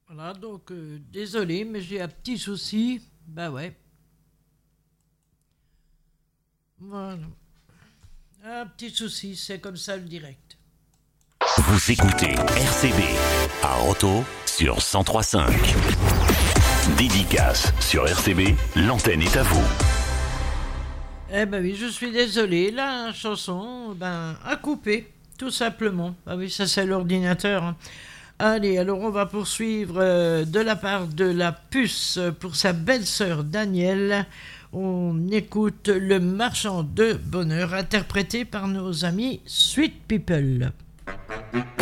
Voilà, donc désolé, mais j'ai un petit souci. Bah ouais. Voilà. Un petit souci, c'est comme ça le direct. Vous écoutez RCB à Roto sur 103.5. Dédicace sur RCB, l'antenne est à vous. Eh ben oui, je suis désolé, la chanson, a coupé, tout simplement. Ah oui, ça c'est l'ordinateur. Hein. Allez, alors on va poursuivre de la part de la puce pour sa belle-sœur Danielle. On écoute Le Marchand de Bonheur, interprété par nos amis Sweet People.